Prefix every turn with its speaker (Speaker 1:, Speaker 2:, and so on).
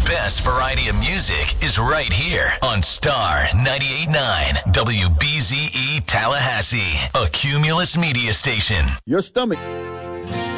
Speaker 1: best variety of music is right here on Star 98.9 WBZE Tallahassee, a Cumulus media station.
Speaker 2: Your stomach